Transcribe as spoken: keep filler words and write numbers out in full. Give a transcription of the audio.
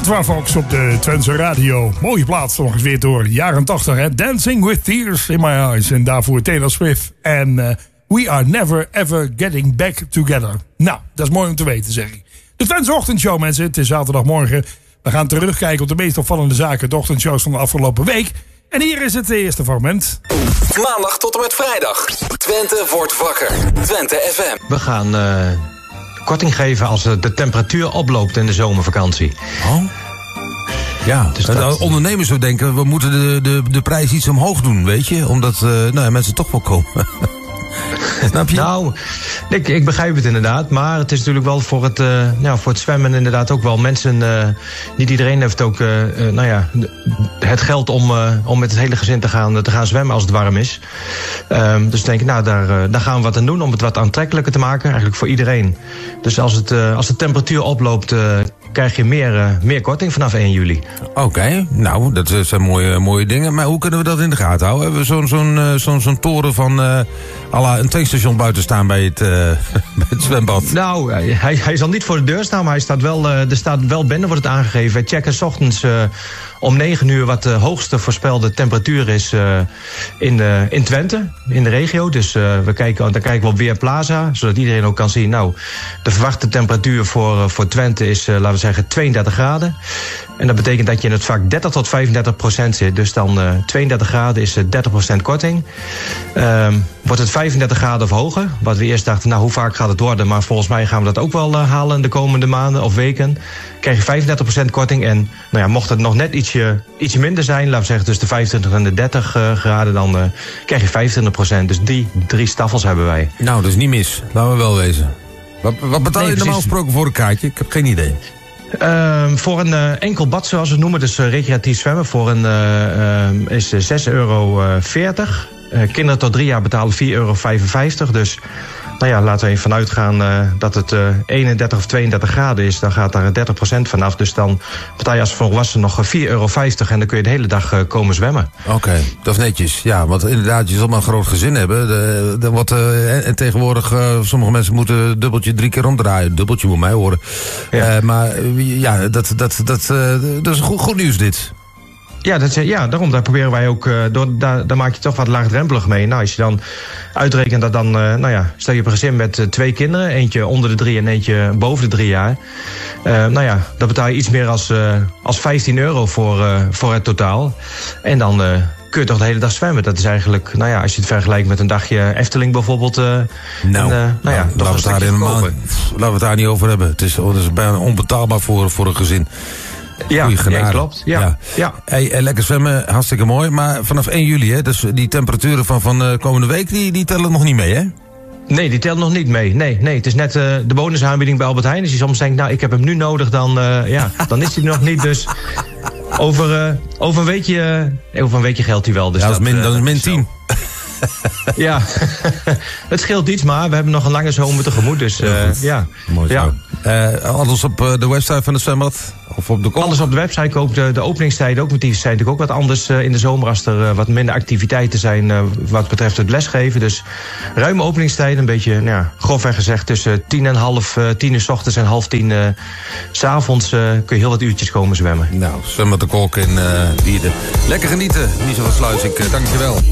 Petra Fox op de Twentse radio. Mooie plaats, nog eens weer door de jaren tachtig. Hè? Dancing with Tears in My Eyes. En daarvoor Taylor Swift. En uh, We Are Never Ever Getting Back Together. Nou, dat is mooi om te weten, zeg ik. De Twentse ochtendshow, mensen. Het is zaterdagmorgen. We gaan terugkijken op de meest opvallende zaken. De ochtendshows van de afgelopen week. En hier is het eerste fragment. Maandag tot en met vrijdag. Twente wordt wakker. Twente F M. We gaan uh, korting geven als de temperatuur oploopt in de zomervakantie. Oh? Ja, dus dat... ondernemers zo denken, we moeten de, de, de prijs iets omhoog doen, weet je? Omdat uh, nou ja, mensen toch wel komen. Snap je? Nou, ik, ik begrijp het inderdaad. Maar het is natuurlijk wel voor het, uh, nou, voor het zwemmen inderdaad ook wel mensen... Uh, niet iedereen heeft ook uh, uh, nou ja, het geld om, uh, om met het hele gezin te gaan, te gaan zwemmen als het warm is. Um, dus denk ik, nou, daar, uh, daar gaan we wat aan doen om het wat aantrekkelijker te maken. Eigenlijk voor iedereen. Dus als, het, uh, als de temperatuur oploopt... Uh, krijg je meer, uh, meer korting vanaf één juli. Oké, okay, nou, dat zijn mooie, mooie dingen. Maar hoe kunnen we dat in de gaten houden? Hebben we zo'n zo'n uh, zo'n zo'n toren van uh, à la een tankstation buiten staan bij het, uh, bij het zwembad? Nou, hij, hij zal niet voor de deur staan, maar hij staat wel, uh, er staat wel binnen, wordt het aangegeven. Wij checken 's ochtends uh, om negen uur wat de hoogste voorspelde temperatuur is uh, in, uh, in Twente, in de regio. Dus uh, we kijken, dan kijken we op Weerplaza, zodat iedereen ook kan zien... nou, de verwachte temperatuur voor, uh, voor Twente is, uh, laten we zeggen, tweeëndertig graden. En dat betekent dat je in het vak dertig tot vijfendertig procent zit. Dus dan uh, tweeëndertig graden is uh, dertig procent korting. Um, wordt het vijfendertig graden of hoger, wat we eerst dachten, nou, hoe vaak gaat het worden? Maar volgens mij gaan we dat ook wel uh, halen in de komende maanden of weken. Krijg je vijfendertig procent korting. En nou ja, mocht het nog net ietsje, ietsje minder zijn, laten we zeggen tussen de vijfentwintig en de dertig uh, graden, dan uh, krijg je vijfentwintig procent. Dus die drie staffels hebben wij. Nou, dat is niet mis. Laten we wel wezen. Wat, wat betaal je nee, normaal gesproken voor een kaartje? Ik heb geen idee. Uh, voor een uh, enkel bad, zoals we het noemen, dus uh, recreatief zwemmen, voor een, uh, uh, is uh, zes euro veertig. Uh, kinderen tot drie jaar betalen vier euro vijfenvijftig. Dus nou ja, laten we even vanuit gaan uh, dat het uh, eenendertig of tweeëndertig graden is. Dan gaat daar dertig procent vanaf. Dus dan betaal je als volwassen nog vier euro vijftig. En dan kun je de hele dag uh, komen zwemmen. Oké, okay, dat is netjes. Ja, want inderdaad, je zal maar een groot gezin hebben. De, de, wat, uh, en tegenwoordig, uh, sommige mensen moeten dubbeltje drie keer omdraaien. Dubbeltje moet mij horen. Ja. Uh, maar uh, ja, dat, dat, dat, uh, dat is goed, goed nieuws dit. Ja, dat, ja, daarom daar proberen wij ook, uh, door, daar, daar maak je toch wat laagdrempelig mee. Nou, als je dan uitrekent dat dan, uh, nou ja, stel je hebt een gezin met uh, twee kinderen, eentje onder de drie en eentje boven de drie jaar. Uh, nou ja, dan betaal je iets meer als, uh, als vijftien euro voor, uh, voor het totaal. En dan uh, kun je toch de hele dag zwemmen. Dat is eigenlijk, nou ja, als je het vergelijkt met een dagje Efteling bijvoorbeeld. Uh, nou, en, uh, nou ja, nou, toch laten, we het daar helemaal, laten we het daar niet over hebben. Het is, het is bijna onbetaalbaar voor, voor een gezin. Ja, ja, klopt. Ja. Ja. Ja. Hey, lekker zwemmen, hartstikke mooi. Maar vanaf één juli, hè, dus die temperaturen van, van uh, komende week, die, die tellen nog niet mee, hè? Nee, die telt nog niet mee. Nee, nee, het is net uh, de bonusaanbieding bij Albert Heijn. Dus je soms denkt, nou, ik heb hem nu nodig, dan, uh, ja, dan is hij nog niet. Dus over, uh, over, een weekje, uh, over een weekje geldt hij wel. Dus ja, dat, dat is min, uh, min tien. Ja, het scheelt iets, maar we hebben nog een lange zomer tegemoet. Dus uh, ja. Mooi zo. Ja. Uh, alles op uh, de website van de zwembad? Of op de kop? Alles op de website. Ook de, de openingstijden, ook met die zijn natuurlijk ook wat anders uh, in de zomer. Als er uh, wat minder activiteiten zijn uh, wat betreft het lesgeven. Dus ruime openingstijden. Een beetje, nou ja, grofweg gezegd, tussen tien en half uh, tien uur 's ochtends en half tien uh, 's avonds uh, kun je heel wat uurtjes komen zwemmen. Nou, zwembad de Kolk in uh, Wierden. Lekker genieten, Michel van Sluis. Ik uh, dank je wel.